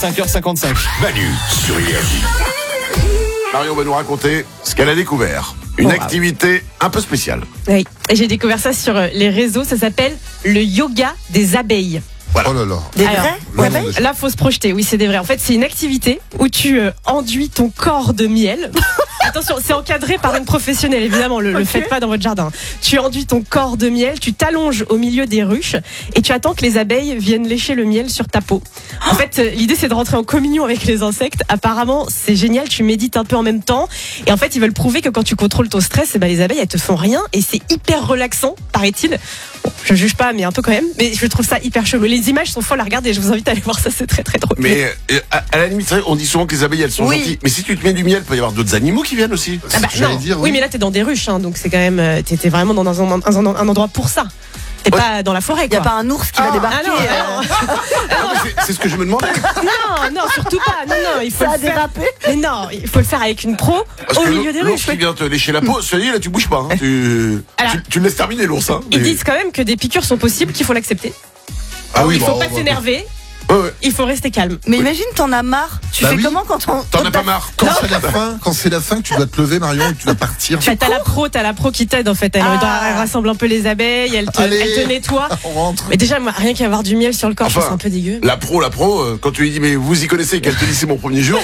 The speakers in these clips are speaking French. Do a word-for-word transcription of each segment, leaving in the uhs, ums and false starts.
cinq heures cinquante-cinq. Manu sur Énergie. Marion va nous raconter ce qu'elle a découvert. Une Bon, activité un peu spéciale. Oui, et j'ai découvert ça sur euh, les réseaux, ça s'appelle le yoga des abeilles. Voilà. Oh là là. Des Alors, vrais Ouais, abeilles non, Là, faut se projeter, oui, c'est des vrais. En fait, c'est une activité où tu euh, enduis ton corps de miel. Attention, c'est encadré par une professionnelle, évidemment, le, le faites pas dans votre jardin. Tu enduis ton corps de miel, tu t'allonges au milieu des ruches et tu attends que les abeilles viennent lécher le miel sur ta peau. En fait, euh, l'idée, c'est de rentrer en communion avec les insectes. Apparemment, c'est génial, tu médites un peu en même temps. Et en fait, ils veulent prouver que quand tu contrôles ton stress, eh ben, les abeilles, elles te font rien et c'est hyper relaxant, paraît-il. Bon, je juge pas, mais un peu quand même. Mais je trouve ça hyper chelou. Les images sont folles à regarder, je vous invite à aller voir ça, c'est très très drôle. Mais euh, à, à la limite, c'est vrai, on dit souvent que les abeilles, elles sont Oui. gentilles. Mais si tu te mets du miel, il peut y avoir d'autres animaux qui viennent aussi. Ah bah, J'allais non. dire, oui. oui. mais là t'es dans des ruches, hein, donc c'est quand même, euh, t'es t'es vraiment dans un, un, un, un endroit pour ça. T'es Ouais. pas dans la forêt, Il n'y quoi. a pas un ours qui va Ah débarquer. non, euh, ah non. Ah, mais c'est- c'est ce que je me demandais. non, non, surtout pas. Non, non, il faut Ça a le faire. dérapé. Mais non, il faut le faire avec une pro Parce au que milieu des l'ours ruches. qui vient te lécher la peau, celui là, tu bouges pas. Hein. Tu, Alors- tu, tu le laisses terminer l'ours. Hein. Ils Mais- disent quand même que des piqûres sont possibles, qu'il faut l'accepter. Ah oui, Il faut bah, pas on va- s'énerver, Ouais, ouais. il faut rester calme. Mais imagine, t'en as marre. Tu Bah fais oui. comment quand on. T'en as pas marre. Quand c'est la fin, quand c'est la fin, que tu dois te lever, Marion, et que tu dois partir. Bah, t'as la pro, t'as la pro qui t'aide en fait. Elle, Ah. elle rassemble un peu les abeilles, elle te, Allez. elle te nettoie. On rentre. Mais déjà, moi, rien qu'avoir du miel sur le corps, je Enfin, trouve ça un peu dégueu. La pro, la pro, euh, quand tu lui dis mais vous y connaissez, qu'elle te dit c'est mon premier jour.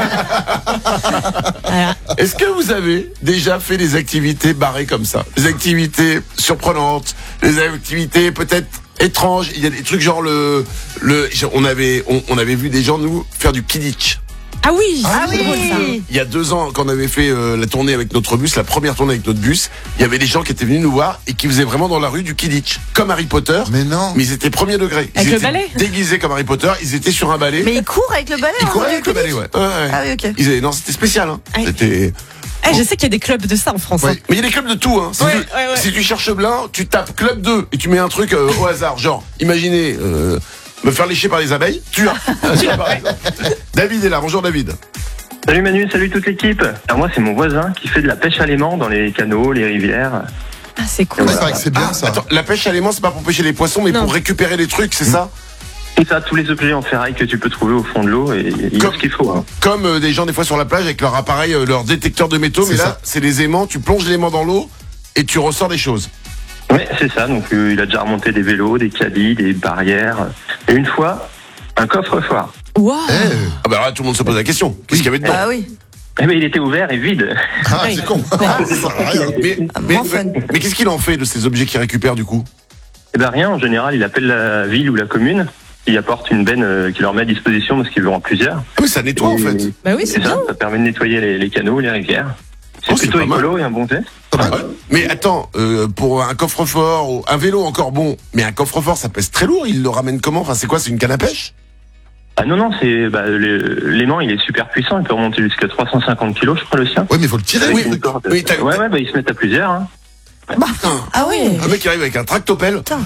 Voilà. Est-ce que vous avez déjà fait des activités barrées comme ça? Des activités surprenantes, des activités peut-être étranges. Il y a des trucs genre le, le, on avait, on, on avait vu des gens nous faire du kidditch. Ah oui, Ah c'est drôle, ça. oui. Il y a deux ans, quand on avait fait euh, la tournée avec notre bus, la première tournée avec notre bus, il y avait des gens qui étaient venus nous voir et qui faisaient vraiment dans la rue du kidditch, comme Harry Potter. Mais non. Mais ils étaient premier degré. Ils Avec le étaient balai. déguisés comme Harry Potter. Ils étaient sur un balai. Mais il court avec le balai. Ils hein, couraient du avec le balai, ouais. Ouais, ouais. Ah oui, ok. Ils avaient- non, c'était spécial. Hein. Ah. C'était. Eh, je sais qu'il y a des clubs de ça en France. Ouais. hein. Mais il y a des clubs de tout. Hein. Si, Ouais, tu, ouais, ouais. si tu cherches blanc, tu tapes club deux et tu mets un truc euh, au hasard. Genre, imaginez euh, me faire lécher par les abeilles. Tu as. Tu as par exemple. David est là. Bonjour David. Salut Manu, salut toute l'équipe. Alors moi c'est mon voisin qui fait de la pêche à l'aimant dans les canaux, les rivières. Ah, c'est cool. Ouais, c'est vrai que c'est bien Ah, ça. Attends, la pêche à l'aimant, c'est pas pour pêcher les poissons, mais Non. pour récupérer les trucs, c'est ça? C'est ça, tous les objets en ferraille que tu peux trouver au fond de l'eau et il y a Comme- ce qu'il faut. Hein. Comme euh, des gens des fois sur la plage avec leur appareil, euh, leur détecteur de métaux, C'est mais là ça. c'est les aimants, tu plonges l'aimant dans l'eau et tu ressors des choses. Ouais, c'est ça. Donc euh, il a déjà remonté des vélos, des caddies, des barrières. Et une fois, un coffre-fort. Waouh. Eh, Ah bah là tout le monde se pose la question, qu'est-ce qu'il y avait dedans? Bah oui. Eh ben il était ouvert et vide. ah, Oui. c'est con. Ah. Ça sert à rien. Mais, Ah, mais, moins fun. mais qu'est-ce qu'il en fait de ces objets qu'il récupère du coup? Eh ben rien, en général il appelle la ville ou la commune. Il apporte une benne euh, qu'il leur met à disposition parce qu'ils verront plusieurs. Ah mais ça nettoie en Et- fait. Bah oui, c'est C'est ça, bien. ça permet de nettoyer les, les canaux, les rivières. C'est Oh, c'est plutôt pas mal. écolo et un bon geste. Pas mal. Mais attends, euh, pour un coffre-fort, ou un vélo encore bon, mais un coffre-fort ça pèse très lourd, il le ramène comment? Enfin c'est quoi, c'est une canne à pêche? Ah non, non, c'est bah, le- l'aimant il est super puissant, il peut remonter jusqu'à trois cent cinquante kilos, je crois, le sien. Ouais, mais il faut le tirer. Avec oui, le une truc. corde. oui, t'as- ouais, ouais, bah, ils se mettent à plusieurs. Hein. Ah oui. Un mec qui arrive avec un tractopelle. Putain.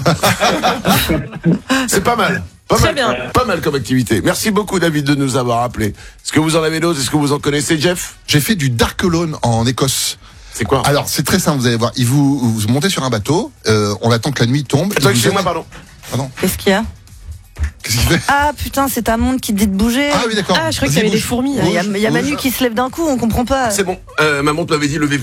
C'est pas mal. Pas Très mal, bien. Pas mal comme activité. Merci beaucoup David de nous avoir appelé. Est-ce que vous en avez d'autres? Est-ce que vous en connaissez, Jeff? J'ai fait du Dark Alone en Écosse. C'est quoi? Alors, c'est très simple, vous allez voir. Il vous, vous montez sur un bateau, euh, on attend que la nuit tombe. Attends, il vous excusez-moi, amène- pardon. Qu'est-ce qu'il y a? Qu'est-ce qu'il fait? Ah putain, c'est ta montre qui te dit de bouger. Ah oui, d'accord. Ah, je croyais qu'il y avait Vas-y, des fourmis. Il y a, bouge, il y a Manu bouge. qui se lève d'un coup, on comprend pas. C'est bon. Euh, ma montre m'avait dit levez-vous.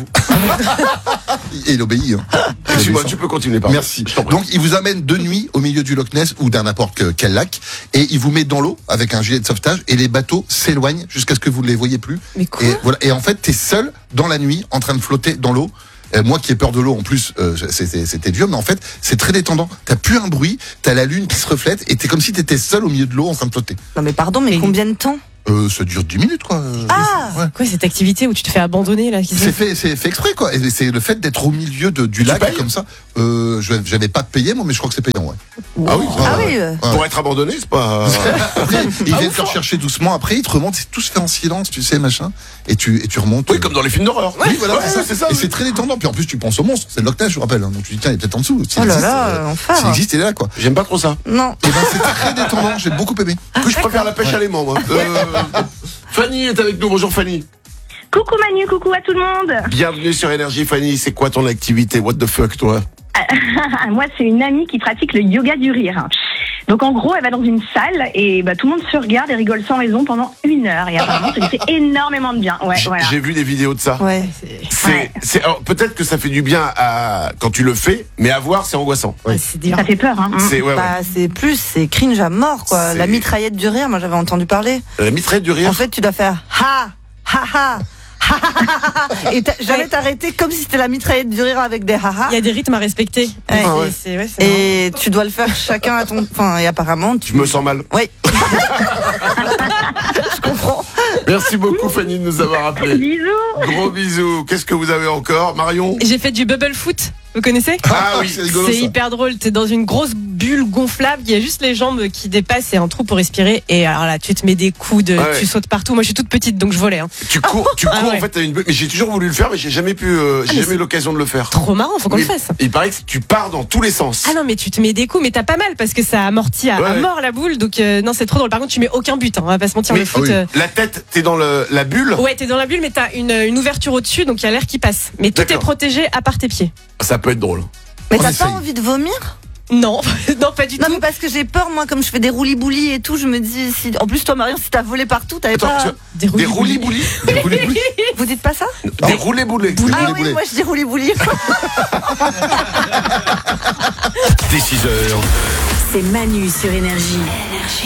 Et il obéit. Hein. Il Excuse-moi, obéit. tu peux continuer, pardon. Merci. Je t'en prie. Donc, il vous amène de nuit au milieu du Loch Ness ou d'un n'importe que- quel lac et il vous met dans l'eau avec un gilet de sauvetage et les bateaux s'éloignent jusqu'à ce que vous ne les voyez plus. Mais quoi? Et voilà. Et en fait, t'es seul dans la nuit en train de flotter dans l'eau. Euh, moi qui ai peur de l'eau, en plus, euh, c'était, c'était dur, mais en fait, c'est très détendant. T'as plus un bruit, t'as la lune qui se reflète et t'es comme si t'étais seul au milieu de l'eau en train de flotter. Non mais pardon, mais Et- combien de temps? Euh, ça dure dix minutes, quoi. Euh, Ah ouais. Quoi, cette activité où tu te fais abandonner là qui se- C'est fait, c'est fait exprès, quoi. Et c'est le fait d'être au milieu de, du Tu lac payes comme ça. Euh, je- j'avais pas payé, moi, mais je crois que c'est payant, ouais. Ah oui. Ah oui. euh. Ouais. Pour être abandonné, c'est pas. Après, ils Ah, viennent ouf, te hein. rechercher doucement. Après, ils te remontent. C'est tout se fait en silence, tu sais, machin. Et tu, et tu remontes. Oui, comme dans les films d'horreur. Oui, voilà, Ouais, c'est ça. c'est ça. Et c'est très détendant. Puis en plus, tu penses au monstre. C'est le Loch Ness, je vous rappelle. hein. Donc tu dis, tiens, il est peut-être en dessous. S'il Oh là existe, là, euh, enfer. S'il existe, il est là, quoi. J'aime pas trop ça. Non. Et ben, c'est très détendant. J'ai beaucoup aimé. Du coup, je préfère la pêche à l'aimant, moi. Euh, Fanny est avec nous. Bonjour, Fanny. Coucou Manu, coucou à tout le monde. Bienvenue sur Énergie, Fanny. C'est quoi ton activité? What the fuck, toi? Moi, c'est une amie qui pratique le yoga du rire. Donc en gros, elle va dans une salle et bah, tout le monde se regarde et rigole sans raison pendant une heure. Et apparemment, ça lui fait énormément de bien. Ouais, J- voilà. J'ai vu des vidéos de ça. Ouais. C'est, Ouais. c'est, alors, peut-être que ça fait du bien à, quand tu le fais, mais à voir, c'est angoissant. Ouais, c'est dur. Ça fait peur, hein. C'est, ouais, ouais. Bah, c'est plus, c'est cringe à mort, quoi. C'est- La mitraillette du rire, moi j'avais entendu parler. La mitraillette du rire. En fait, tu dois faire ha, ha, ha. ha, ha, ha, ha. Et t'as- jamais Ouais. t'arrêter comme si c'était la mitraillette du rire avec des ha-ha. Il y a des rythmes à respecter. Ouais. C'est- Ah ouais. c'est- ouais, c'est marrant. Et tu dois le faire chacun à ton. Enfin, et apparemment, tu. Je me sens mal. Oui. Je comprends. Merci beaucoup, Fanny, de nous avoir appelé. Bisous. Gros bisous. Qu'est-ce que vous avez encore, Marion? J'ai fait du bubble foot. Vous connaissez? Ah oui, c'est rigolo C'est ça. hyper drôle. T'es dans une grosse bulle gonflable. Il y a juste les jambes qui dépassent et un trou pour respirer. Et alors là, tu te mets des coups de, Ouais. tu sautes partout. Moi, je suis toute petite, donc je volais. Hein. Tu cours, tu Ah cours, ouais. en fait, t'as une bulle. Mais j'ai toujours voulu le faire, mais j'ai jamais pu, euh, j'ai mais jamais eu l'occasion de le faire. Trop marrant. Faut qu'on Mais le fasse. Il paraît que tu pars dans tous les sens. Ah non, mais tu te mets des coups, mais t'as pas mal parce que ça amortit à, Ouais, à ouais. mort la boule. Donc euh, non, c'est trop drôle. Par contre, tu mets aucun but. Hein, on va pas se mentir. Mais- le foot. ah oui. euh, La tête, t'es dans le, la bulle. Ouais, t'es dans la bulle, mais t'as une, une ouverture au-dessus, donc il y a l'air qui passe. Mais tout est D'accord. protégé à part tes pieds. Ça peut être drôle. Mais On t'as essaye. pas envie de vomir? Non, non, pas du Non, tout. mais parce que j'ai peur, moi, comme je fais des roulis-boulis et tout, je me dis, si. En plus, toi, Marion, si t'as volé partout, t'avais Attends, pas. tu- Des des roulis-boulis. roulis-boulis. Des roulés-boulés. Vous dites pas ça? Des roulés-boulés. Ah oui, roulés-boulés. moi, je dis roulis-boulis. Dès six heures. C'est Manu sur Énergie.